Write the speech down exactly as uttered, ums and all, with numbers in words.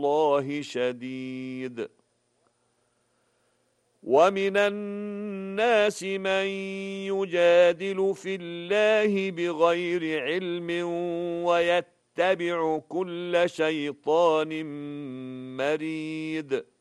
الله شديد. ومن الناس من يجادل في الله بغير علم ويتبع كل شيطان مريد